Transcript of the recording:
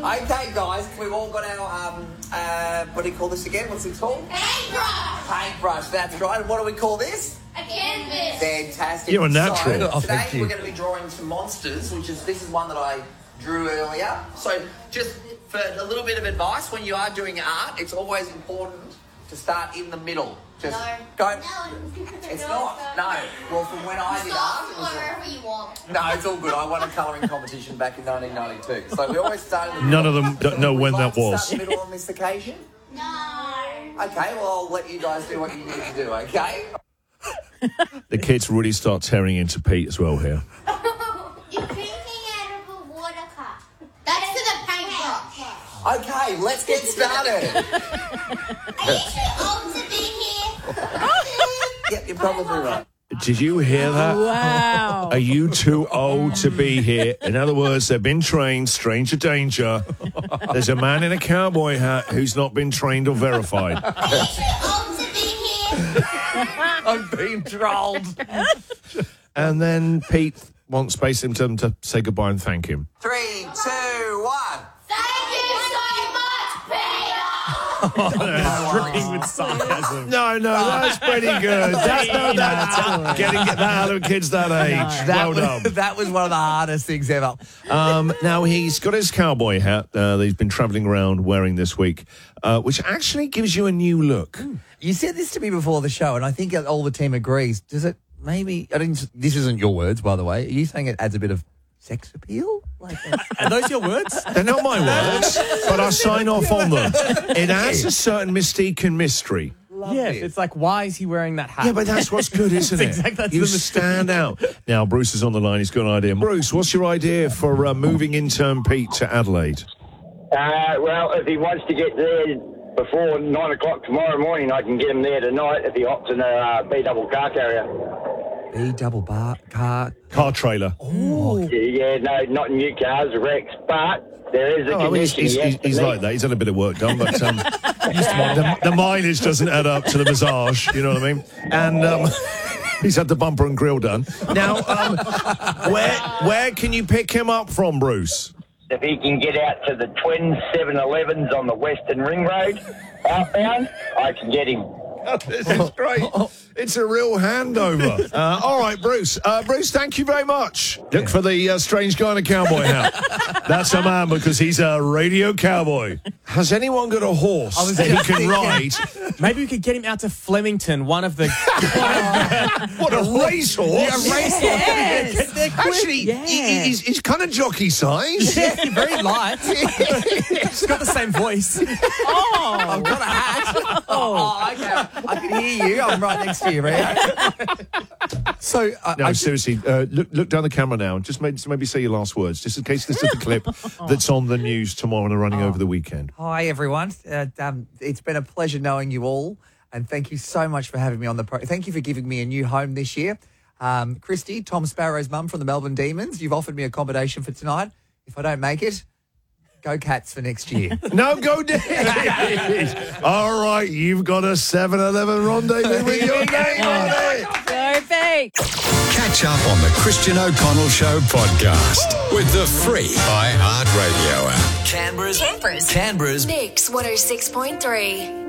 Okay, guys, we've all got our, what do you call this again? What's it called? Paintbrush. Paintbrush, that's right. And what do we call this? A canvas. Fantastic. You're a natural. So, today we're going to be drawing some monsters, this is one that I drew earlier. So just for a little bit of advice, when you are doing art, it's always important to start in the middle. Just go. No. It's not. No. Well, from when I did art, it was whatever you want. no, it's all good. I won a colouring competition back in 1992. So we always start in the middle. None of them don't know when that was. Start in the middle on this occasion? No. Okay, well, I'll let you guys do what you need to do, okay? The kids really start tearing into Pete as well here. You're drinking out of a water cup. That's to the paintbrush. Okay, let's get started. Are you too old to be here? Yeah, you're probably right. Did you hear that? Wow. Are you too old to be here? In other words, they've been trained, stranger danger. There's a man in a cowboy hat who's not been trained or verified. Are you too old to be here? I'm being trolled. And then Pete wants Space Symptom to say goodbye and thank him. 3, 2, 1. Thank you so much, Peter. Dripping with sarcasm. No, that's pretty good. Getting that out of kids that age. Well done. That was one of the hardest things ever. Now, he's got his cowboy hat that he's been travelling around wearing this week, which actually gives you a new look. You said this to me before the show, and I think all the team agrees. Does it maybe... This isn't your words, by the way. Are you saying it adds a bit of sex appeal? Are those your words? They're not my words, but I sign off on them. It adds a certain mystique and mystery. Yes, it's like, why is he wearing that hat? Yeah, but that's what's good, isn't it? That's You the stand out. Now, Bruce is on the line. He's got an idea. Bruce, what's your idea for moving intern Pete to Adelaide? Well, if he wants to get there before 9 o'clock tomorrow morning, I can get him there tonight if he hops in a B-double car carrier. B-double bar car... Car trailer. Oh. Yeah, no, not new cars, Rex, but there is a condition. He's like that. He's had a bit of work done, but the mileage doesn't add up to the massage, you know what I mean? And he's had the bumper and grill done. Now, where can you pick him up from, Bruce? If he can get out to the twin 7-Elevens on the Western Ring Road, outbound, I can get him. Oh, this is great. It's a real handover. All right, Bruce. Bruce, thank you very much. Look for the strange guy in a cowboy hat. That's a man because he's a radio cowboy. Has anyone got a horse that he can ride? Maybe we could get him out to Flemington, one of the... What, a racehorse? Yeah, a racehorse. Yes. Actually, he's kind of jockey size. Yeah, very light. He's got the same voice. Oh, I've got a hat. Oh, okay. I can hear you. I'm right next to you, man. So, No, seriously, look down the camera now and just maybe say your last words, just in case this is the clip that's on the news tomorrow and running over the weekend. Hi, everyone. It's been a pleasure knowing you all, and thank you so much for having me on the program. Thank you for giving me a new home this year. Christy, Tom Sparrow's mum from the Melbourne Demons, you've offered me accommodation for tonight. If I don't make it, go Cats for next year. No, go D's. All right, you've got a 7-Eleven rendezvous with your name on it. go Pete. Catch up on the Christian O'Connell Show podcast with the free iHeartRadio app. Canberra's Mix 106.3.